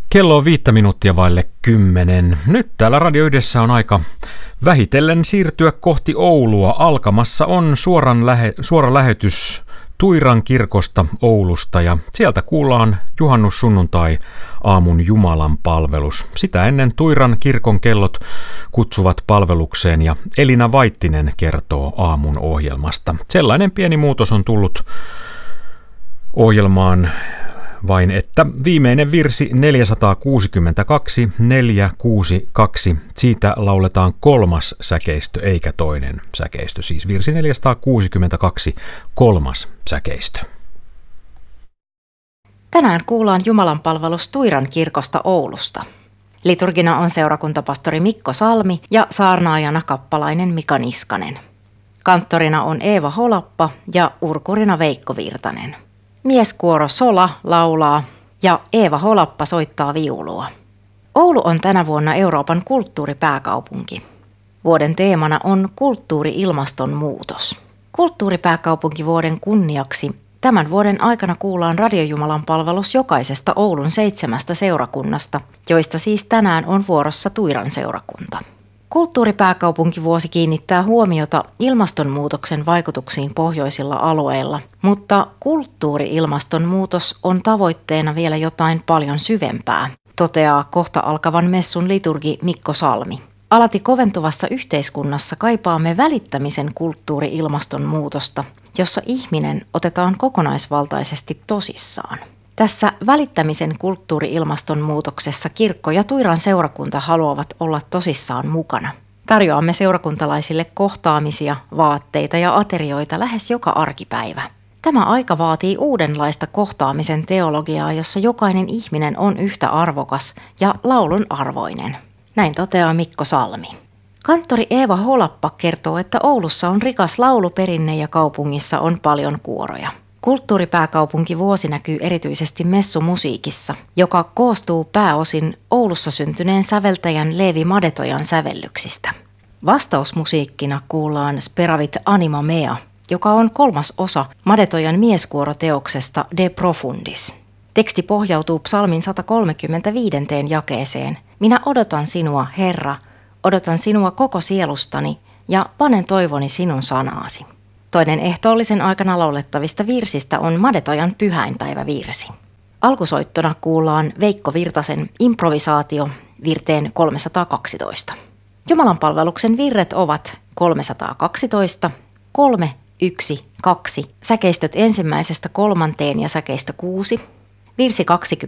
Kello on 10:05. Nyt täällä Radio Yhdessä on aika vähitellen siirtyä kohti Oulua. Alkamassa on suora lähetys Tuiran kirkosta Oulusta ja sieltä kuullaan juhannussunnuntai aamun Jumalan palvelus. Sitä ennen Tuiran kirkon kellot kutsuvat palvelukseen ja Elina Vaittinen kertoo aamun ohjelmasta. Sellainen pieni muutos on tullut ohjelmaan vain, että viimeinen virsi 462, siitä lauletaan kolmas säkeistö eikä toinen säkeistö, siis virsi 462, kolmas säkeistö. Tänään kuullaan Jumalan palvelus Tuiran kirkosta Oulusta. Liturgina on seurakuntapastori Mikko Salmi ja saarnaajana kappalainen Mika Niskanen. Kanttorina on Eeva Holappa ja urkurina Veikko Virtanen. Mieskuoro Sola laulaa ja Eeva Holappa soittaa viulua. Oulu on tänä vuonna Euroopan kulttuuripääkaupunki. Vuoden teemana on kulttuuri-ilmastonmuutos. Kulttuuripääkaupunkivuoden kunniaksi tämän vuoden aikana kuullaan Radiojumalan palvelus jokaisesta Oulun 7 seurakunnasta, joista siis tänään on vuorossa Tuiran seurakunta. Kulttuuripääkaupunkivuosi kiinnittää huomiota ilmastonmuutoksen vaikutuksiin pohjoisilla alueilla, mutta kulttuuri-ilmastonmuutos on tavoitteena vielä jotain paljon syvempää, toteaa kohta alkavan messun liturgi Mikko Salmi. Alati koventuvassa yhteiskunnassa kaipaamme välittämisen kulttuuri-ilmastonmuutosta, jossa ihminen otetaan kokonaisvaltaisesti tosissaan. Tässä välittämisen kulttuuri-ilmastonmuutoksessa kirkko ja Tuiran seurakunta haluavat olla tosissaan mukana. Tarjoamme seurakuntalaisille kohtaamisia, vaatteita ja aterioita lähes joka arkipäivä. Tämä aika vaatii uudenlaista kohtaamisen teologiaa, jossa jokainen ihminen on yhtä arvokas ja laulun arvoinen. Näin toteaa Mikko Salmi. Kanttori Eeva Holappa kertoo, että Oulussa on rikas lauluperinne ja kaupungissa on paljon kuoroja. Kulttuuripääkaupunkivuosi näkyy erityisesti messumusiikissa, joka koostuu pääosin Oulussa syntyneen säveltäjän Leevi Madetojan sävellyksistä. Vastausmusiikkina kuullaan Speravit Anima Mea, joka on 3. osa Madetojan mieskuoroteoksesta De Profundis. Teksti pohjautuu psalmin 135. jakeeseen. Minä odotan sinua, Herra, odotan sinua koko sielustani ja panen toivoni sinun sanaasi. Toinen ehtoollisen aikana laulettavista virsistä on Madetojan pyhäinpäivävirsi. Alkusoittona kuullaan Veikko Virtasen improvisaatio virteen 312. Jumalan palveluksen virret ovat 312, 3, 1, 2, säkeistöt 1–3 ja säkeistö 6, virsi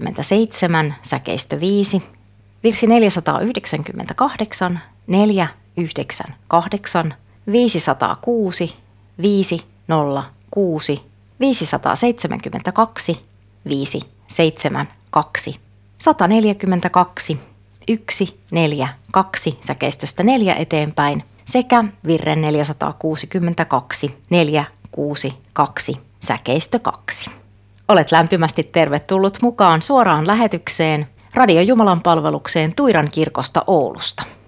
27, säkeistö 5, virsi 498, 4, 9, 8, 506, 506, 572, 572, 142, 142 säkeistöstä 4 eteenpäin sekä virren 462, 462 säkeistö 2. Olet lämpimästi tervetullut mukaan suoraan lähetykseen Radio Jumalan palvelukseen Tuiran kirkosta Oulusta.